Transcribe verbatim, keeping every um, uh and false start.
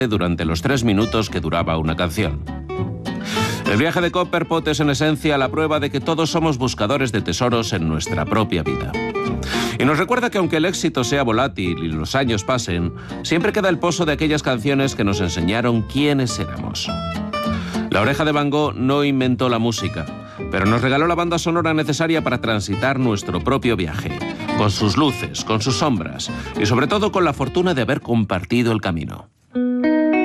durante los tres minutos que duraba una canción. El viaje de Copperpot es en esencia la prueba de que todos somos buscadores de tesoros en nuestra propia vida. Y nos recuerda que aunque el éxito sea volátil y los años pasen, siempre queda el pozo de aquellas canciones que nos enseñaron quiénes éramos. La Oreja de Van Gogh no inventó la música, pero nos regaló la banda sonora necesaria para transitar nuestro propio viaje, con sus luces, con sus sombras y sobre todo con la fortuna de haber compartido el camino.